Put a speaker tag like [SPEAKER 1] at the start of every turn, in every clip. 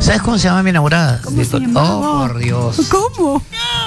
[SPEAKER 1] ¿Sabes cómo se llama mi enamorada?
[SPEAKER 2] ¿Cómo se llamaba?
[SPEAKER 1] Oh, por Dios.
[SPEAKER 2] ¿Cómo?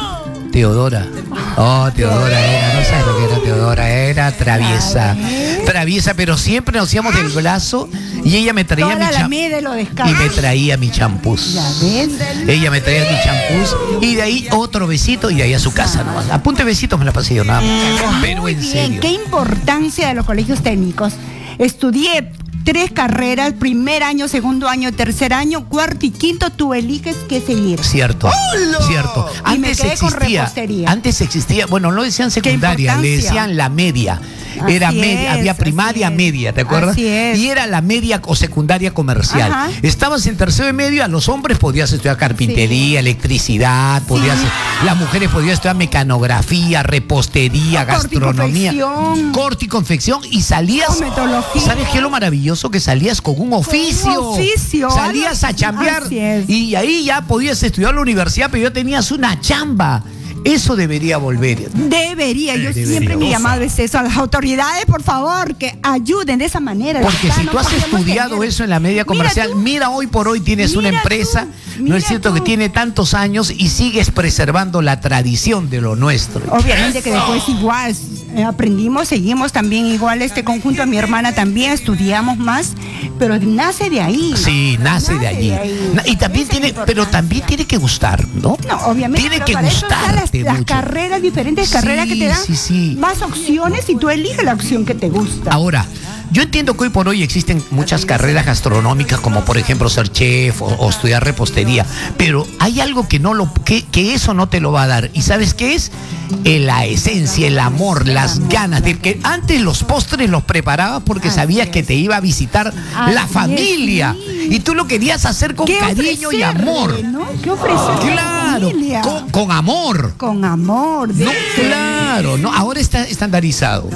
[SPEAKER 1] Teodora. Oh, Teodora era, no sabes lo que era Teodora, era traviesa. Traviesa, pero siempre nos íbamos del brazo y ella me traía
[SPEAKER 2] Toda
[SPEAKER 1] mi
[SPEAKER 2] la mide lo descarga.
[SPEAKER 1] y me traía mi champús.
[SPEAKER 2] ¿Ya ves?
[SPEAKER 1] Ella me traía mi champús y de ahí otro besito y de ahí a su casa nomás. A punto de besitos me la pasé yo nada más. Pero
[SPEAKER 2] Muy
[SPEAKER 1] en
[SPEAKER 2] bien.
[SPEAKER 1] serio.
[SPEAKER 2] Qué importancia de los colegios técnicos. Estudié 3 carreras, primer año, segundo año, tercer año, cuarto y quinto, tú eliges qué seguir.
[SPEAKER 1] Cierto, cierto.
[SPEAKER 2] Y me quedé con repostería.
[SPEAKER 1] Antes existía, bueno, no decían secundaria, le
[SPEAKER 2] importancia?
[SPEAKER 1] decían la media.
[SPEAKER 2] Así
[SPEAKER 1] Era media,
[SPEAKER 2] es,
[SPEAKER 1] había
[SPEAKER 2] así
[SPEAKER 1] primaria,
[SPEAKER 2] es.
[SPEAKER 1] media, ¿te acuerdas?
[SPEAKER 2] Así es.
[SPEAKER 1] Y era la media o secundaria comercial.
[SPEAKER 2] Ajá.
[SPEAKER 1] Estabas en tercero y medio, a los hombres podías estudiar carpintería, electricidad, las mujeres podían estudiar mecanografía, repostería, gastronomía, corte y confección, y salías.
[SPEAKER 2] Cosmetología.
[SPEAKER 1] ¿Sabes qué es lo maravilloso? Que salías con un oficio.
[SPEAKER 2] Un oficio.
[SPEAKER 1] Salías a chambear.
[SPEAKER 2] Así es.
[SPEAKER 1] Y ahí ya podías estudiar en la universidad, pero ya tenías una chamba. Eso debería volver.
[SPEAKER 2] Debería, yo
[SPEAKER 1] Debería.
[SPEAKER 2] siempre mi llamado es eso, a las autoridades, por favor, que ayuden de esa manera.
[SPEAKER 1] Porque si
[SPEAKER 2] No
[SPEAKER 1] tú has
[SPEAKER 2] podemos
[SPEAKER 1] estudiado
[SPEAKER 2] tener-
[SPEAKER 1] eso en la media comercial, mira hoy por hoy tienes una
[SPEAKER 2] Mira
[SPEAKER 1] empresa,
[SPEAKER 2] tú,
[SPEAKER 1] no es
[SPEAKER 2] mira
[SPEAKER 1] cierto
[SPEAKER 2] tú.
[SPEAKER 1] que tiene tantos años y sigues preservando la tradición de lo nuestro.
[SPEAKER 2] Obviamente que después igual aprendimos, seguimos también igual este conjunto, a mi hermana también estudiamos más, pero nace de ahí.
[SPEAKER 1] Sí, nace de allí. Y también
[SPEAKER 2] Esa es
[SPEAKER 1] tiene,
[SPEAKER 2] la
[SPEAKER 1] pero
[SPEAKER 2] importancia.
[SPEAKER 1] también tiene que gustar, ¿no?
[SPEAKER 2] No, obviamente.
[SPEAKER 1] Tiene
[SPEAKER 2] pero
[SPEAKER 1] que
[SPEAKER 2] para eso están
[SPEAKER 1] gustarte
[SPEAKER 2] las
[SPEAKER 1] mucho.
[SPEAKER 2] carreras, diferentes carreras que
[SPEAKER 1] Sí,
[SPEAKER 2] te dan
[SPEAKER 1] sí.
[SPEAKER 2] más opciones y tú eliges la opción que te gusta.
[SPEAKER 1] Ahora, yo entiendo que hoy por hoy existen muchas carreras gastronómicas, como por ejemplo ser chef o estudiar repostería, pero hay algo que eso no te lo va a dar. ¿Y sabes qué es? La esencia, el amor, las ganas de que antes los postres los preparabas porque sabías que te iba a visitar la
[SPEAKER 2] Así
[SPEAKER 1] familia
[SPEAKER 2] es, sí.
[SPEAKER 1] y tú lo querías hacer con
[SPEAKER 2] ¿Qué
[SPEAKER 1] cariño y
[SPEAKER 2] ofrecerle,
[SPEAKER 1] amor.
[SPEAKER 2] ¿no? ¿Qué ofrecer?
[SPEAKER 1] Claro, con amor.
[SPEAKER 2] Con amor.
[SPEAKER 1] No, claro, no, ahora está estandarizado.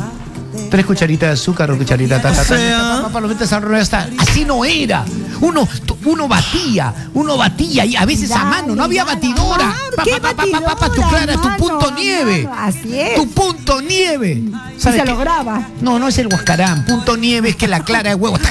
[SPEAKER 1] 3 cucharitas de azúcar o cucharita lo metes al horno, ya está. Así no era. Uno batía y a veces a mano, no había batidora.
[SPEAKER 2] ¿Qué batidora,
[SPEAKER 1] Tu clara, tu
[SPEAKER 2] mano,
[SPEAKER 1] punto nieve.
[SPEAKER 2] mano? Así es.
[SPEAKER 1] Tu punto nieve.
[SPEAKER 2] Y
[SPEAKER 1] ¿Sabes
[SPEAKER 2] se
[SPEAKER 1] qué?
[SPEAKER 2] lograba.
[SPEAKER 1] No es el huascarán. Punto nieve es que la clara de huevo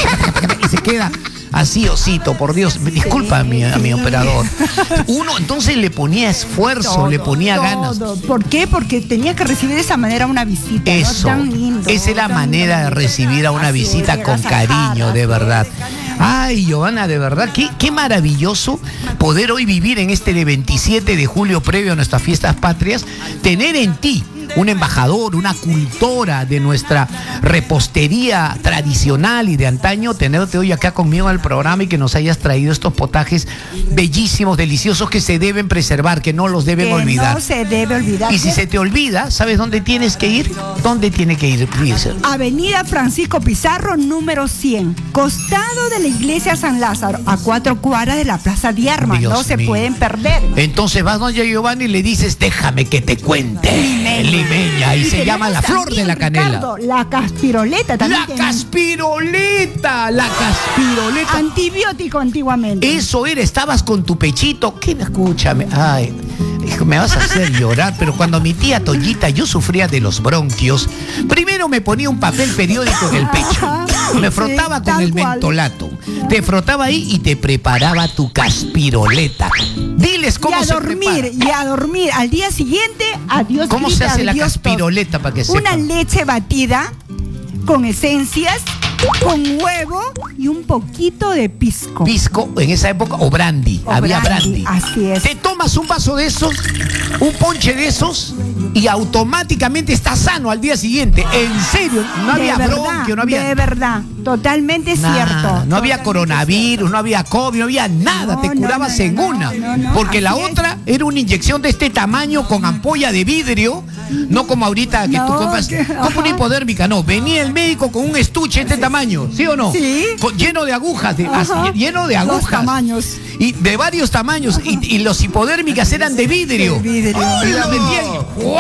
[SPEAKER 1] y se queda así, osito, por Dios. Disculpa a mi operador. Uno entonces le ponía esfuerzo, le ponía ganas.
[SPEAKER 2] ¿Por qué? Porque tenía que recibir de esa manera una visita.
[SPEAKER 1] Eso,
[SPEAKER 2] ¿no? Tan lindo,
[SPEAKER 1] esa es la
[SPEAKER 2] tan
[SPEAKER 1] manera de
[SPEAKER 2] bonito.
[SPEAKER 1] recibir a una
[SPEAKER 2] Así es,
[SPEAKER 1] visita con
[SPEAKER 2] llegas a
[SPEAKER 1] cariño,
[SPEAKER 2] jarras,
[SPEAKER 1] de verdad.
[SPEAKER 2] así es.
[SPEAKER 1] Ay, Giovanna, de verdad, qué maravilloso poder hoy vivir en este de 27 de julio previo a nuestras fiestas patrias, tener en ti un embajador, una cultora de nuestra repostería tradicional y de antaño, tenerte hoy acá conmigo en el programa y que nos hayas traído estos potajes bellísimos, deliciosos que se deben preservar, que no los deben
[SPEAKER 2] Que
[SPEAKER 1] olvidar.
[SPEAKER 2] no se debe olvidar.
[SPEAKER 1] Y si se te olvida, ¿sabes dónde tienes que ir? ¿Dónde tiene que ir?
[SPEAKER 2] Avenida Francisco Pizarro, número 100, costado de la iglesia San Lázaro, a 4 cuadras de la Plaza de Armas.
[SPEAKER 1] Dios
[SPEAKER 2] No se
[SPEAKER 1] mío.
[SPEAKER 2] pueden perder.
[SPEAKER 1] Entonces vas donde Giovanni y le dices, déjame que te cuente. Limeña. Y se
[SPEAKER 2] tenemos
[SPEAKER 1] llama la flor de
[SPEAKER 2] también,
[SPEAKER 1] la canela.
[SPEAKER 2] Ricardo, la caspiroleta también.
[SPEAKER 1] La
[SPEAKER 2] tenemos.
[SPEAKER 1] caspiroleta. La caspiroleta.
[SPEAKER 2] Antibiótico antiguamente.
[SPEAKER 1] Eso era, estabas con tu pechito. ¿Quién? Escúchame. Ay, hijo, me vas a hacer llorar. Pero cuando mi tía Toñita, yo sufría de los bronquios, primero me ponía un papel periódico en el pecho. Me frotaba con
[SPEAKER 2] tal
[SPEAKER 1] el
[SPEAKER 2] cual.
[SPEAKER 1] mentolato. Te frotaba ahí y te preparaba tu caspiroleta. Diles cómo se prepara.
[SPEAKER 2] Y a dormir. Al día siguiente, adiós.
[SPEAKER 1] ¿Cómo se
[SPEAKER 2] gripe,
[SPEAKER 1] hace la
[SPEAKER 2] adiós tos.
[SPEAKER 1] caspiroleta para que
[SPEAKER 2] Una
[SPEAKER 1] sepan?
[SPEAKER 2] leche batida con esencias, con huevo y un poquito de pisco.
[SPEAKER 1] Pisco en esa época o brandy.
[SPEAKER 2] O
[SPEAKER 1] Había
[SPEAKER 2] brandy,
[SPEAKER 1] brandy.
[SPEAKER 2] así es.
[SPEAKER 1] Te tomas un vaso de esos, un ponche de esos y automáticamente estás sano al día siguiente. En serio, no había bronquio, no había
[SPEAKER 2] De verdad, totalmente
[SPEAKER 1] nada,
[SPEAKER 2] cierto.
[SPEAKER 1] no había coronavirus, no había COVID, no había nada,
[SPEAKER 2] No,
[SPEAKER 1] te
[SPEAKER 2] no,
[SPEAKER 1] curabas
[SPEAKER 2] no,
[SPEAKER 1] en
[SPEAKER 2] no,
[SPEAKER 1] una.
[SPEAKER 2] no,
[SPEAKER 1] Porque la
[SPEAKER 2] así es.
[SPEAKER 1] otra era una inyección de este tamaño con ampolla de vidrio, no como ahorita que tú
[SPEAKER 2] No,
[SPEAKER 1] compras,
[SPEAKER 2] que-
[SPEAKER 1] como
[SPEAKER 2] ajá.
[SPEAKER 1] una hipodérmica, no, venía el médico con un estuche de este tamaño, ¿sí o no?
[SPEAKER 2] Sí.
[SPEAKER 1] Lleno de agujas,
[SPEAKER 2] Ajá.
[SPEAKER 1] lleno de
[SPEAKER 2] Los
[SPEAKER 1] agujas.
[SPEAKER 2] tamaños.
[SPEAKER 1] Y de varios tamaños, y los hipodérmicas eran de vidrio.
[SPEAKER 2] De vidrio.
[SPEAKER 1] Y la metían, ¡guau!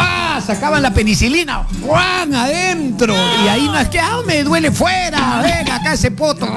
[SPEAKER 1] ¡guau! Sacaban la penicilina, ¡guau! Adentro. Y ahí no es que, me duele fuera. Venga, acá ese poto.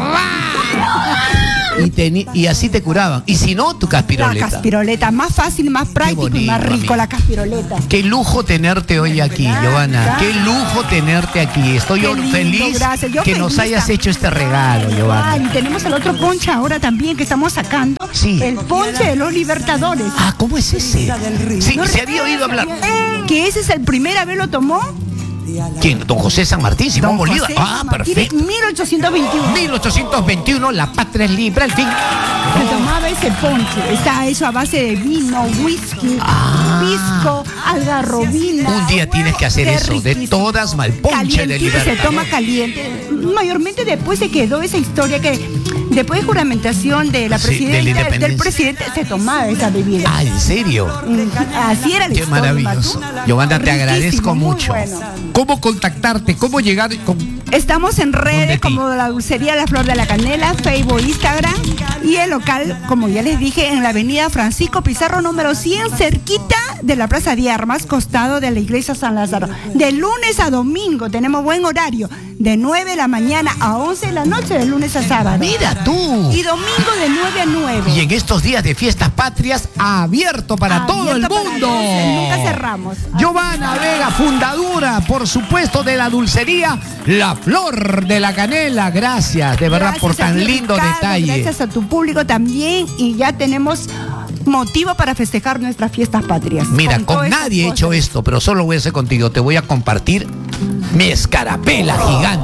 [SPEAKER 1] Y así te curaban. Y si no, tu caspiroleta.
[SPEAKER 2] La caspiroleta, más fácil, más práctico
[SPEAKER 1] bonito,
[SPEAKER 2] y más rico,
[SPEAKER 1] amigo.
[SPEAKER 2] la caspiroleta.
[SPEAKER 1] Qué lujo tenerte hoy aquí, Giovanna. Qué lujo tenerte aquí. Estoy
[SPEAKER 2] Qué lindo,
[SPEAKER 1] feliz
[SPEAKER 2] gracias. Yo
[SPEAKER 1] que nos
[SPEAKER 2] feliz
[SPEAKER 1] hayas
[SPEAKER 2] también.
[SPEAKER 1] hecho este regalo, Giovanna.
[SPEAKER 2] Y tenemos el otro ponche ahora también que estamos sacando.
[SPEAKER 1] Sí.
[SPEAKER 2] El ponche de los Libertadores.
[SPEAKER 1] Ah, ¿cómo es ese? Sí,
[SPEAKER 2] ¿No
[SPEAKER 1] se había oído hablar.
[SPEAKER 2] Que ese es el primera vez lo tomó
[SPEAKER 1] ¿Quién? Don José San Martín, Simón
[SPEAKER 2] Don
[SPEAKER 1] Bolívar.
[SPEAKER 2] José
[SPEAKER 1] Ah,
[SPEAKER 2] San Martín,
[SPEAKER 1] perfecto.
[SPEAKER 2] 1821.
[SPEAKER 1] 1821, la patria es libre, al fin.
[SPEAKER 2] Se tomaba ese ponche. Está eso a base de vino, whisky, pisco, algarrobina.
[SPEAKER 1] Un día tienes que hacer
[SPEAKER 2] Qué
[SPEAKER 1] eso, de
[SPEAKER 2] riquísimo.
[SPEAKER 1] todas malponche de
[SPEAKER 2] Calientito,
[SPEAKER 1] Libertadores.
[SPEAKER 2] se toma caliente. Mayormente después se quedó esa historia que después de juramentación de la
[SPEAKER 1] Sí, de la
[SPEAKER 2] presidenta,
[SPEAKER 1] independencia.
[SPEAKER 2] del presidente, se tomaba esa bebida.
[SPEAKER 1] Ah, ¿en serio?
[SPEAKER 2] Así era la
[SPEAKER 1] Qué
[SPEAKER 2] historia,
[SPEAKER 1] maravilloso.
[SPEAKER 2] Matu.
[SPEAKER 1] Giovanna, te
[SPEAKER 2] Riquísimo,
[SPEAKER 1] agradezco
[SPEAKER 2] muy
[SPEAKER 1] mucho.
[SPEAKER 2] bueno.
[SPEAKER 1] ¿Cómo contactarte? ¿Cómo llegar?
[SPEAKER 2] Estamos en
[SPEAKER 1] ¿Dónde
[SPEAKER 2] redes
[SPEAKER 1] ti?
[SPEAKER 2] como la dulcería La Flor de la Canela, Facebook, Instagram y el local, como ya les dije, en la avenida Francisco Pizarro número 100, cerquita de la Plaza de Armas, costado de la iglesia San Lázaro. De lunes a domingo tenemos buen horario, de 9 de la mañana a 11 de la noche, de lunes a sábado.
[SPEAKER 1] Mira tú.
[SPEAKER 2] Y domingo de 9 a 9.
[SPEAKER 1] Y en estos días de fiestas patrias, abierto para todo el
[SPEAKER 2] Abierto para
[SPEAKER 1] mundo.
[SPEAKER 2] todos, nunca cerramos.
[SPEAKER 1] Giovanna Vega, fundadora, por supuesto, de la dulcería La Flor de la Canela. Gracias, de verdad,
[SPEAKER 2] Gracias
[SPEAKER 1] por
[SPEAKER 2] a
[SPEAKER 1] tan
[SPEAKER 2] ti,
[SPEAKER 1] lindo
[SPEAKER 2] Ricardo,
[SPEAKER 1] detalle.
[SPEAKER 2] Gracias a tu público también y ya tenemos motivo para festejar nuestras fiestas patrias.
[SPEAKER 1] Mira,
[SPEAKER 2] todas
[SPEAKER 1] con
[SPEAKER 2] esas
[SPEAKER 1] nadie he
[SPEAKER 2] cosas.
[SPEAKER 1] hecho esto, pero solo voy a hacer contigo. Te voy a compartir mi escarapela gigante.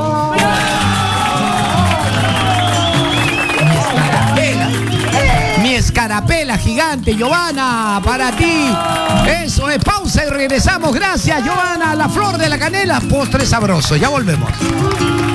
[SPEAKER 1] Mi escarapela. Mi escarapela gigante, Giovanna, para ti. Eso es, pausa y regresamos. Gracias, Giovanna. La Flor de la Canela, postre sabroso. Ya volvemos.